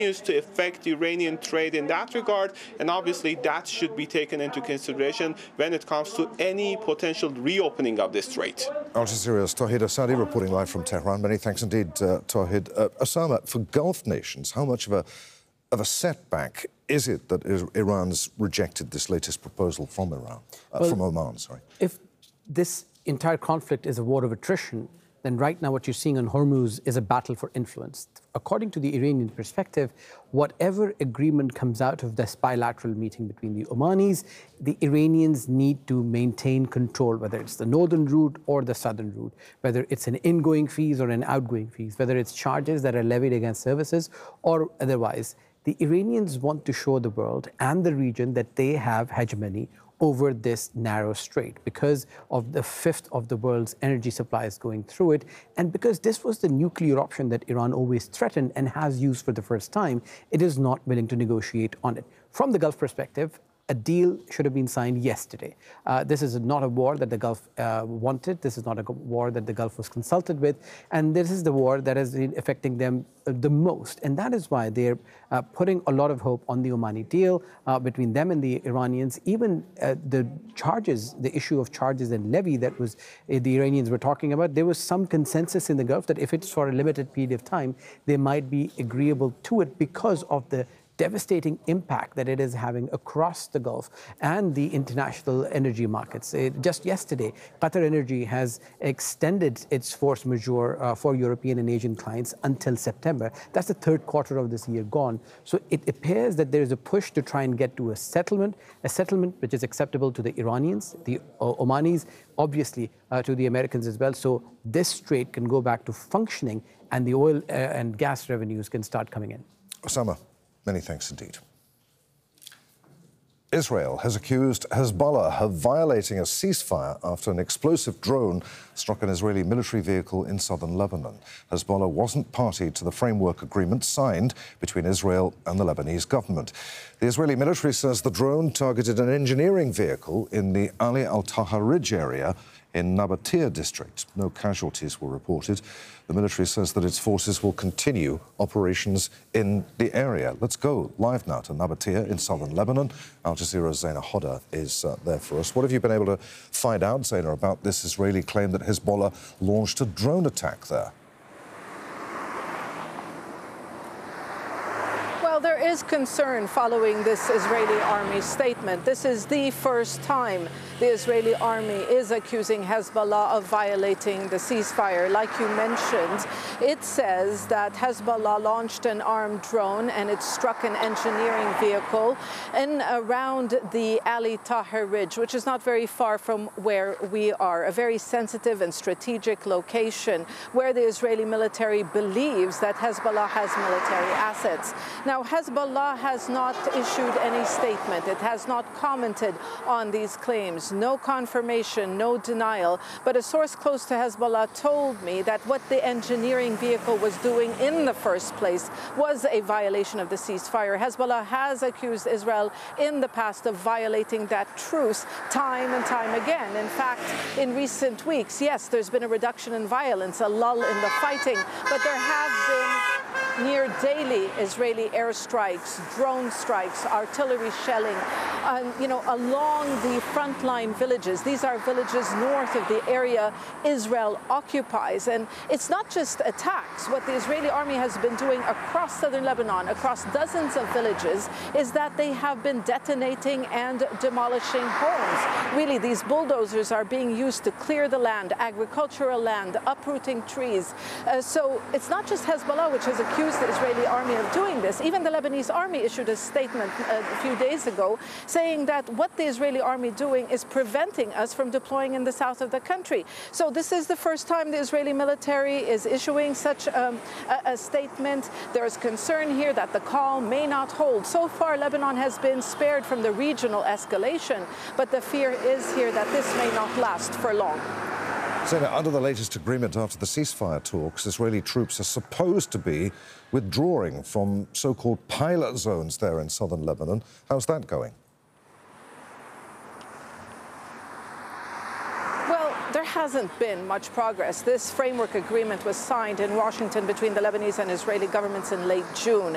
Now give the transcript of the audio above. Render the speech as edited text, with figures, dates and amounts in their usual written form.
to affect Iranian trade in that regard, and obviously that should be taken into consideration when it comes to any potential reopening of this strait. Al Jazeera's Tawhid Asadi reporting live from Tehran. Many thanks indeed, Tawhid. Osama, for Gulf nations, how much of a setback is it that Iran's rejected this latest proposal from from Oman? Sorry. If this entire conflict is a war of attrition, then right now what you're seeing on Hormuz is a battle for influence. According to the Iranian perspective, whatever agreement comes out of this bilateral meeting between the Omanis, the Iranians need to maintain control, whether it's the northern route or the southern route, whether it's an ingoing fees or an outgoing fees, whether it's charges that are levied against services or otherwise. The Iranians want to show the world and the region that they have hegemony over this narrow strait because of the fifth of the world's energy supplies going through it. And because this was the nuclear option that Iran always threatened and has used for the first time, it is not willing to negotiate on it. From the Gulf perspective, a deal should have been signed yesterday. This is not a war that the Gulf wanted. This is not a war that the Gulf was consulted with. And this is the war that has been affecting them the most. And that is why they're putting a lot of hope on the Omani deal between them and the Iranians. Even the charges, the issue of charges and levy that was the Iranians were talking about, there was some consensus in the Gulf that if it's for a limited period of time, they might be agreeable to it because of the devastating impact that it is having across the Gulf and the international energy markets. Just yesterday, Qatar Energy has extended its force majeure for European and Asian clients until September. That's the third quarter of this year gone. So it appears that there is a push to try and get to a settlement which is acceptable to the Iranians, the Omanis, obviously to the Americans as well. So this strait can go back to functioning and the oil and gas revenues can start coming in. Osama, many thanks indeed. Israel has accused Hezbollah of violating a ceasefire after an explosive drone struck an Israeli military vehicle in southern Lebanon. Hezbollah wasn't party to the framework agreement signed between Israel and the Lebanese government. The Israeli military says the drone targeted an engineering vehicle in the Ali al-Taha Ridge area in Nabatea district. No casualties were reported. The military says that its forces will continue operations in the area. Let's go live now to Nabatea in southern Lebanon. Al Jazeera's Zaina Hodda is there for us. What have you been able to find out, Zaina, about this Israeli claim that Hezbollah launched a drone attack there? There is concern following this Israeli army statement. This is the first time the Israeli army is accusing Hezbollah of violating the ceasefire. Like you mentioned, it says that Hezbollah launched an armed drone and it struck an engineering vehicle in around the Ali Taha Ridge, which is not very far from where we are, a very sensitive and strategic location where the Israeli military believes that Hezbollah has military assets. Now, Hezbollah has not issued any statement. It has not commented on these claims. No confirmation, no denial. But a source close to Hezbollah told me that what the engineering vehicle was doing in the first place was a violation of the ceasefire. Hezbollah has accused Israel in the past of violating that truce time and time again. In fact, in recent weeks, yes, there's been a reduction in violence, a lull in the fighting, but there have been near daily Israeli airstrikes, drone strikes, artillery shelling, along the frontline villages. These are villages north of the area Israel occupies. And it's not just attacks. What the Israeli army has been doing across southern Lebanon, across dozens of villages, is that they have been detonating and demolishing homes. Really, these bulldozers are being used to clear the land, agricultural land, uprooting trees. So it's not just Hezbollah which has accused the Israeli army of doing this. Even the Lebanese army issued a statement a few days ago saying that what the Israeli army doing is preventing us from deploying in the south of the country. So this is the first time the Israeli military is issuing such a statement. There is concern here that the call may not hold. So far, Lebanon has been spared from the regional escalation, but the fear is here that this may not last for long. Zaina, under the latest agreement after the ceasefire talks, Israeli troops are supposed to be withdrawing from so-called pilot zones there in southern Lebanon. How's that going? There hasn't been much progress. This framework agreement was signed in Washington between the Lebanese and Israeli governments in late June.